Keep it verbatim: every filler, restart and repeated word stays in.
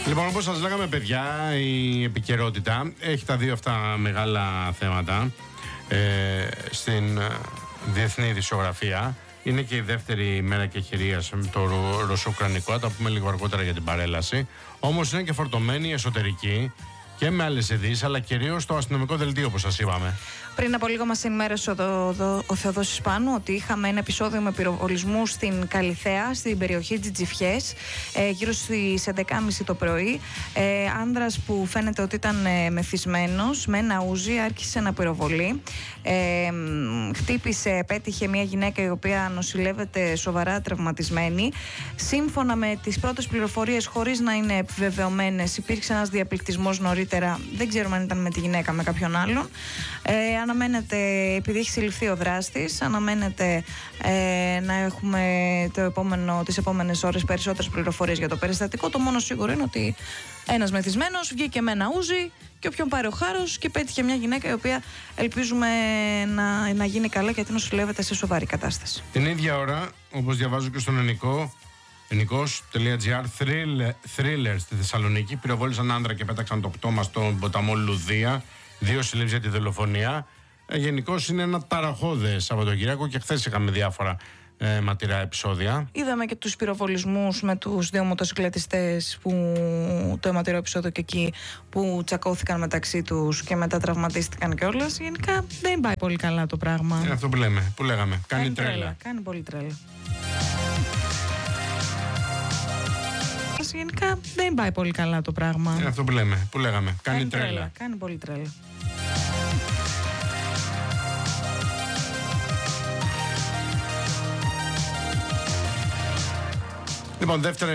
Λοιπόν, όπως σας λέγαμε, παιδιά, η επικαιρότητα έχει τα δύο αυτά μεγάλα θέματα ε, στην ε, διεθνή ειδησιογραφία. Είναι και η δεύτερη μέρα κεχηρίας με το ρωσο-ουκρανικό, θα τα πούμε λίγο αργότερα για την παρέλαση. Όμως είναι και φορτωμένη εσωτερική και με άλλες ειδήσεις, αλλά κυρίως το αστυνομικό δελτίο, όπως σας είπαμε. Πριν από λίγο μας ενημέρωσε ο, ο, ο Θεοδόσης Πάνου ότι είχαμε ένα επεισόδιο με πυροβολισμού στην Καλιθέα, στην περιοχή Τζιτζιφιές, ε, γύρω στις έντεκα και μισή το πρωί. Ε, άνδρας που φαίνεται ότι ήταν ε, μεθυσμένος με ένα ούζι άρχισε να πυροβολεί. Ε, χτύπησε, πέτυχε μια γυναίκα η οποία νοσηλεύεται σοβαρά τραυματισμένη. Σύμφωνα με τις πρώτες πληροφορίες, χωρίς να είναι επιβεβαιωμένες, υπήρξε ένας διαπληκτισμός νωρίτερα. Δεν ξέρουμε αν ήταν με τη γυναίκα, με κάποιον άλλον. Ε, Αναμένεται, επειδή έχει συλληφθεί ο δράστης, αναμένεται ε, να έχουμε το επόμενο, τις επόμενες ώρες περισσότερες πληροφορίες για το περιστατικό. Το μόνο σίγουρο είναι ότι ένας μεθυσμένος βγήκε με ένα ούζι και όποιον πάρει ο χάρος και πέτυχε μια γυναίκα η οποία ελπίζουμε να, να γίνει καλά, γιατί νοσηλεύεται σε σοβαρή κατάσταση. Την ίδια ώρα, όπως διαβάζω και στον Ενικό, ενικός.gr, thriller στη Θεσσαλονίκη, πυροβόλησαν άντρα και πέταξαν το πτώμα στον ποταμό Λουδία. Δύο συλλήψεις για τη δολοφονία. Ε, γενικώς είναι ένα ταραχώδες Σαββατοκύριακο και χθες είχαμε διάφορα ε, ματηρά επεισόδια. Είδαμε και τους πυροβολισμούς με τους δύο μοτοσυκλετιστές, που το αιματηρό επεισόδιο και εκεί που τσακώθηκαν μεταξύ τους και μετά τραυματίστηκαν κιόλας. Γενικά δεν πάει πολύ καλά το πράγμα. Είναι αυτό που λέμε, που λέγαμε. Κάνει, Κάνει τρέλα. τρέλα. Κάνει πολύ τρέλα. Γενικά δεν πάει πολύ καλά το πράγμα. Είναι αυτό που λέμε, που λέγαμε. Κάνει, Κάνει τρέλα. τρέλα. Κάνει πολύ τρέλα. Λοιπόν, δεύτερα